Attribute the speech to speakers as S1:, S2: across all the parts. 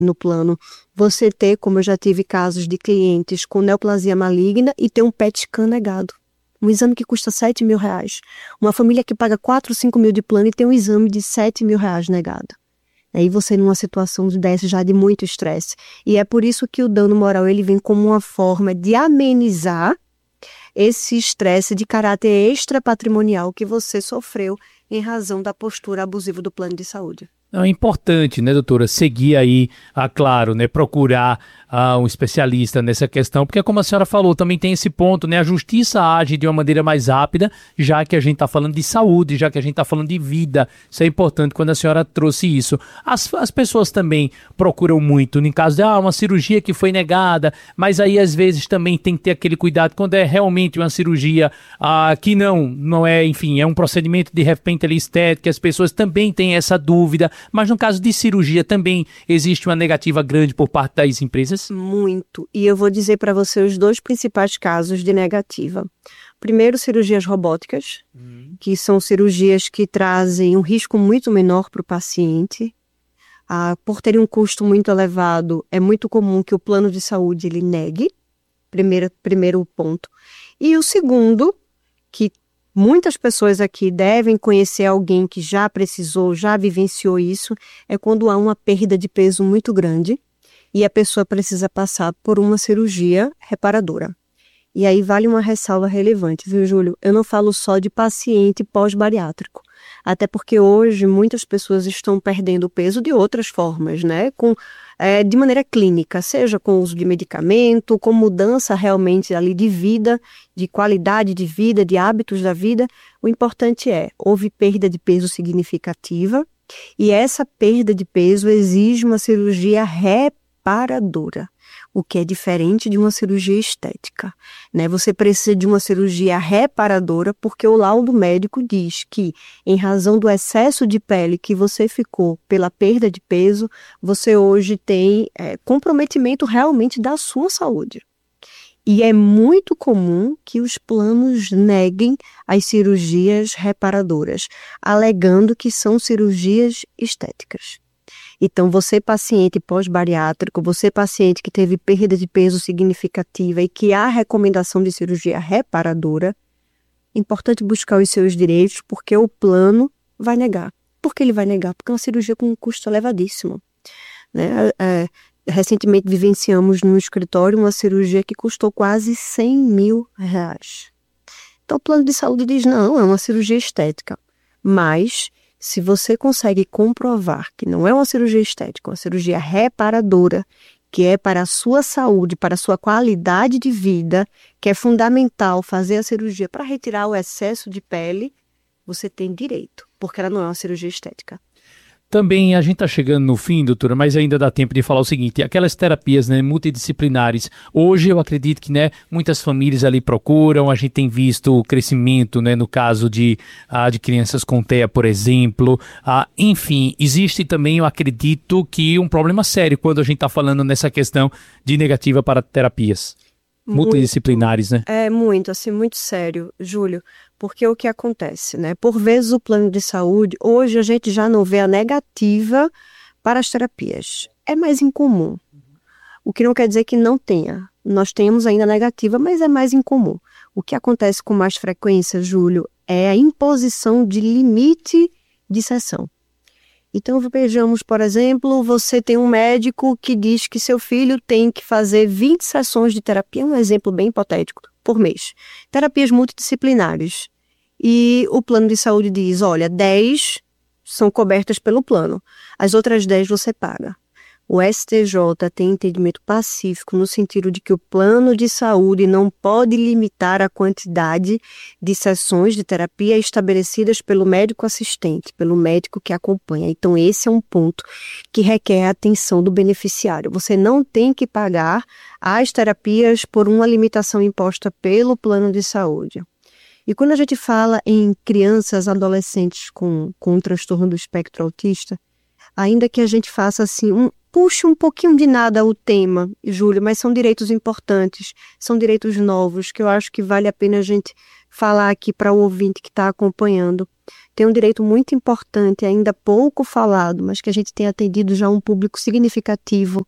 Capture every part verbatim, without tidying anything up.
S1: no plano, você ter, como eu já tive casos de clientes com neoplasia maligna e ter um P E T scan negado. Um exame que custa sete mil reais. Uma família que paga quatro, cinco mil de plano e tem um exame de sete mil reais negado. Aí você numa situação dessa já de muito estresse. E é por isso que o dano moral ele vem como uma forma de amenizar esse estresse de caráter extrapatrimonial que você sofreu em razão da postura abusiva do plano de saúde.
S2: É importante, né, doutora, seguir aí, ah, claro, né, procurar ah, um especialista nessa questão, porque como a senhora falou, também tem esse ponto, né, a justiça age de uma maneira mais rápida, já que a gente está falando de saúde, já que a gente está falando de vida, isso é importante quando a senhora trouxe isso. As, as pessoas também procuram muito, em caso de ah, uma cirurgia que foi negada, mas aí às vezes também tem que ter aquele cuidado quando é realmente uma cirurgia ah, que não, não é, enfim, é um procedimento de repente ali estético, as pessoas também têm essa dúvida. Mas no caso de cirurgia também existe uma negativa grande por parte das empresas?
S1: Muito. E eu vou dizer para você os dois principais casos de negativa. Primeiro, cirurgias robóticas, uhum. que são cirurgias que trazem um risco muito menor para o paciente. Ah, por terem um custo muito elevado, é muito comum que o plano de saúde ele negue. Primeiro, primeiro ponto. E o segundo, que muitas pessoas aqui devem conhecer alguém que já precisou, já vivenciou isso, é quando há uma perda de peso muito grande e a pessoa precisa passar por uma cirurgia reparadora. E aí vale uma ressalva relevante, viu, Júlio? Eu não falo só de paciente pós-bariátrico, até porque hoje muitas pessoas estão perdendo peso de outras formas, né? Com, é, de maneira clínica, seja com o uso de medicamento, com mudança realmente ali de vida, de qualidade de vida, de hábitos da vida. O importante é, houve perda de peso significativa e essa perda de peso exige uma cirurgia reparadora, o que é diferente de uma cirurgia estética, né? Você precisa de uma cirurgia reparadora porque o laudo médico diz que, em razão do excesso de pele que você ficou pela perda de peso, você hoje tem é, comprometimento realmente da sua saúde. E é muito comum que os planos neguem as cirurgias reparadoras, alegando que são cirurgias estéticas. Então, você paciente pós-bariátrico, você paciente que teve perda de peso significativa e que há recomendação de cirurgia reparadora, é importante buscar os seus direitos porque o plano vai negar. Por que ele vai negar? Porque é uma cirurgia com um custo elevadíssimo. Né? É, recentemente vivenciamos no escritório uma cirurgia que custou quase cem mil reais. Então, o plano de saúde diz, não, é uma cirurgia estética, mas se você consegue comprovar que não é uma cirurgia estética, é uma cirurgia reparadora, que é para a sua saúde, para a sua qualidade de vida, que é fundamental fazer a cirurgia para retirar o excesso de pele, você tem direito, porque ela não é uma cirurgia estética.
S2: Também a gente está chegando no fim, doutora, mas ainda dá tempo de falar o seguinte, aquelas terapias, né, multidisciplinares, hoje eu acredito que, né, muitas famílias ali procuram, a gente tem visto o crescimento, né, no caso de, ah, de crianças com T E A, por exemplo, ah, enfim, existe também, eu acredito, que um problema sério quando a gente está falando nessa questão de negativa para terapias multidisciplinares, né?
S1: É muito, assim, muito sério, Júlio, porque o que acontece, né? Por vezes o plano de saúde, hoje a gente já não vê a negativa para as terapias. É mais incomum. O que não quer dizer que não tenha. Nós temos ainda a negativa, mas é mais incomum. O que acontece com mais frequência, Júlio, é a imposição de limite de sessão. Então, vejamos, por exemplo, você tem um médico que diz que seu filho tem que fazer vinte sessões de terapia, um exemplo bem hipotético, por mês. Terapias multidisciplinares. E o plano de saúde diz, olha, dez são cobertas pelo plano, as outras dez você paga. O S T J tem entendimento pacífico no sentido de que o plano de saúde não pode limitar a quantidade de sessões de terapia estabelecidas pelo médico assistente, pelo médico que acompanha. Então, esse é um ponto que requer a atenção do beneficiário. Você não tem que pagar as terapias por uma limitação imposta pelo plano de saúde. E quando a gente fala em crianças, adolescentes com, com um transtorno do espectro autista, ainda que a gente faça assim, um, puxe um pouquinho de nada o tema, Júlio, mas são direitos importantes, são direitos novos, que eu acho que vale a pena a gente falar aqui para o ouvinte que está acompanhando, tem um direito muito importante, ainda pouco falado, mas que a gente tem atendido já um público significativo,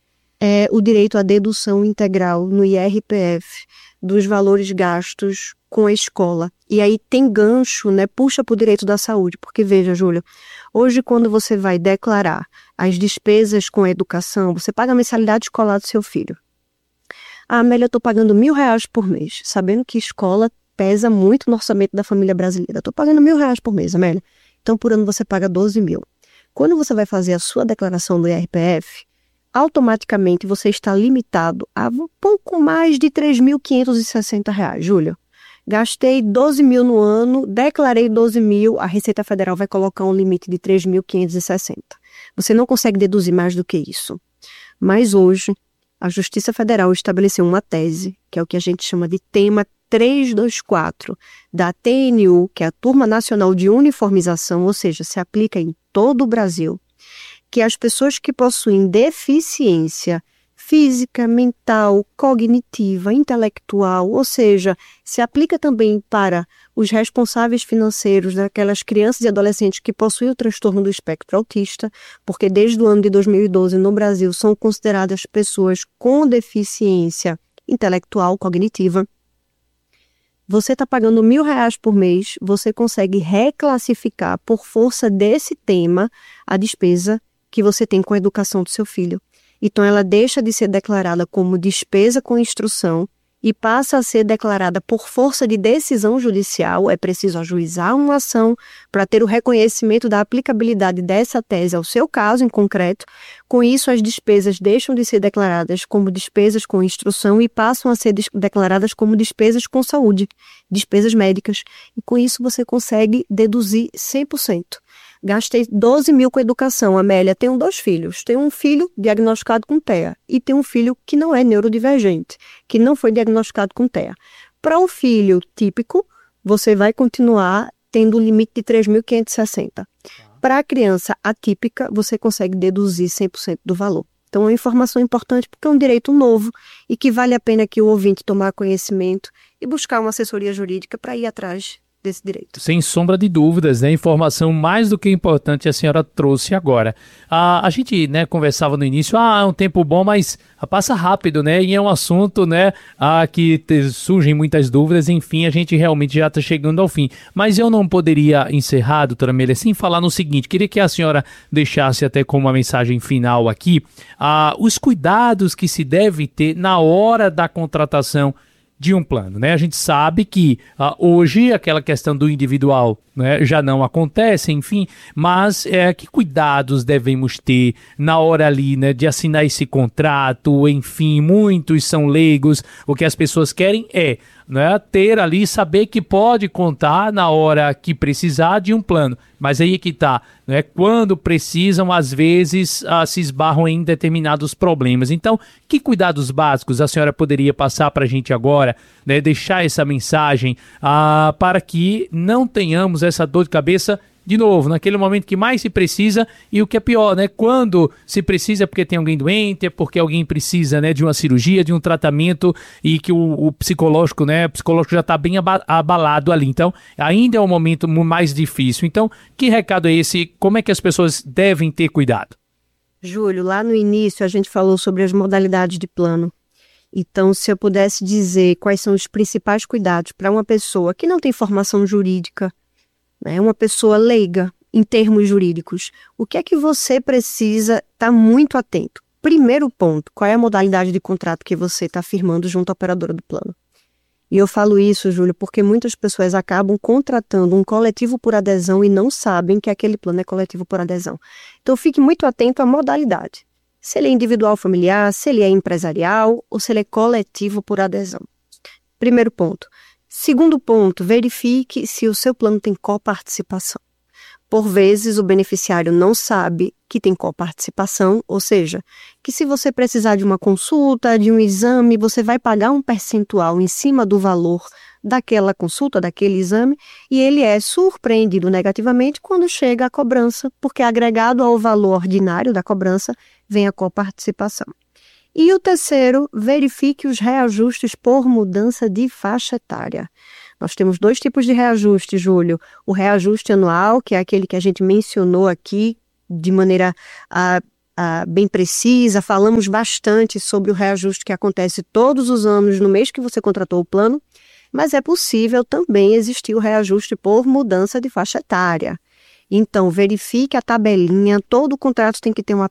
S1: é o direito à dedução integral no I R P F dos valores gastos com a escola. E aí tem gancho, né? Puxa para o direito da saúde, porque veja, Júlia, hoje quando você vai declarar as despesas com a educação, você paga a mensalidade escolar do seu filho. Ah, Amélia, eu estou pagando mil reais por mês, sabendo que escola pesa muito no orçamento da família brasileira. Estou pagando mil reais por mês, Amélia. Então, por ano você paga doze mil. Quando você vai fazer a sua declaração do I R P F, automaticamente você está limitado a um pouco mais de três mil quinhentos e sessenta reais, Júlia. Gastei doze mil no ano, declarei doze mil, a Receita Federal vai colocar um limite de três mil quinhentos e sessenta. Você não consegue deduzir mais do que isso. Mas hoje, a Justiça Federal estabeleceu uma tese, que é o que a gente chama de tema trezentos e vinte e quatro, da T N U, que é a Turma Nacional de Uniformização, ou seja, se aplica em todo o Brasil, que as pessoas que possuem deficiência física, mental, cognitiva, intelectual, ou seja, se aplica também para os responsáveis financeiros daquelas crianças e adolescentes que possuem o transtorno do espectro autista, porque desde o ano de dois mil e doze no Brasil são consideradas pessoas com deficiência intelectual, cognitiva. Você está pagando mil reais por mês, você consegue reclassificar por força desse tema a despesa que você tem com a educação do seu filho. Então, ela deixa de ser declarada como despesa com instrução e passa a ser declarada por força de decisão judicial. É preciso ajuizar uma ação para ter o reconhecimento da aplicabilidade dessa tese ao seu caso em concreto. Com isso, as despesas deixam de ser declaradas como despesas com instrução e passam a ser declaradas como despesas com saúde, despesas médicas. E com isso, você consegue deduzir cem por cento. Gastei doze mil com educação, Amélia. Tenho dois filhos. Tenho um filho diagnosticado com T E A e tenho um filho que não é neurodivergente, que não foi diagnosticado com T E A. Para o filho típico, você vai continuar tendo o limite de três mil quinhentos e sessenta. Para a criança atípica, você consegue deduzir cem por cento do valor. Então, é uma informação importante porque é um direito novo e que vale a pena que o ouvinte tomar conhecimento e buscar uma assessoria jurídica para ir atrás desse direito.
S2: Sem sombra de dúvidas, né? Informação mais do que importante a senhora trouxe agora. A, a gente, né, conversava no início, ah, é um tempo bom, mas passa rápido, né? E é um assunto, né, ah, que te, surgem muitas dúvidas, enfim, a gente realmente já está chegando ao fim. Mas eu não poderia encerrar, doutora Amélia, sem falar no seguinte, queria que a senhora deixasse até como uma mensagem final aqui, ah, os cuidados que se deve ter na hora da contratação de um plano, né? A gente sabe que uh, hoje aquela questão do individual, né, já não acontece, enfim, mas é, que cuidados devemos ter na hora ali, né, de assinar esse contrato, enfim, muitos são leigos, o que as pessoas querem é, né, ter ali, saber que pode contar na hora que precisar de um plano, mas aí que tá, né, quando precisam, às vezes uh, se esbarram em determinados problemas. Então, que cuidados básicos a senhora poderia passar para a gente agora, né, deixar essa mensagem uh, para que não tenhamos essa dor de cabeça de novo, naquele momento que mais se precisa e o que é pior, né? Quando se precisa é porque tem alguém doente, é porque alguém precisa, né, de uma cirurgia, de um tratamento e que o, o psicológico, né, o psicológico já está bem abalado ali. Então, ainda é um momento mais difícil. Então, que recado é esse? Como é que as pessoas devem ter cuidado?
S1: Júlio, lá no início a gente falou sobre as modalidades de plano. Então, se eu pudesse dizer quais são os principais cuidados para uma pessoa que não tem formação jurídica, né, uma pessoa leiga em termos jurídicos, o que é que você precisa estar muito atento? Primeiro ponto, qual é a modalidade de contrato que você está firmando junto à operadora do plano? E eu falo isso, Júlio, porque muitas pessoas acabam contratando um coletivo por adesão e não sabem que aquele plano é coletivo por adesão. Então, fique muito atento à modalidade. Se ele é individual familiar, se ele é empresarial ou se ele é coletivo por adesão. Primeiro ponto. Segundo ponto, verifique se o seu plano tem coparticipação. Por vezes, o beneficiário não sabe que tem coparticipação, ou seja, que se você precisar de uma consulta, de um exame, você vai pagar um percentual em cima do valor daquela consulta, daquele exame, e ele é surpreendido negativamente quando chega a cobrança, porque agregado ao valor ordinário da cobrança vem a coparticipação. E o terceiro, verifique os reajustes por mudança de faixa etária. Nós temos dois tipos de reajuste, Júlio. O reajuste anual, que é aquele que a gente mencionou aqui de maneira ah, ah, bem precisa, falamos bastante sobre o reajuste que acontece todos os anos no mês que você contratou o plano, mas é possível também existir o reajuste por mudança de faixa etária. Então, verifique a tabelinha, todo contrato tem que ter uma